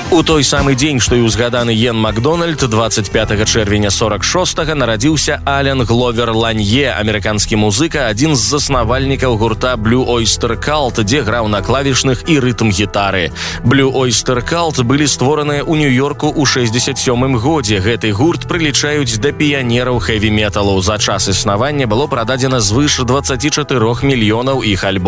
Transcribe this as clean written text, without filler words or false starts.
У той самы дзень, што і ўзгаданы Іэн Макдональд, 25 чэрвеня 46-го нарадзіўся Ален Гловер Ланье, амерыканскі музыка, адзін з заснавальнікаў гурта Blue Oyster Cult, дзе граў на клавішных і рытм-гітары. Blue Oyster Cult былі створаныя ў Нью-Йорку ў 67-м годзе. Гэты гурт прылічаюць да піянераў хэві-металу. За час існавання было прададзена звыш 24 мільёнаў іх альбомаў.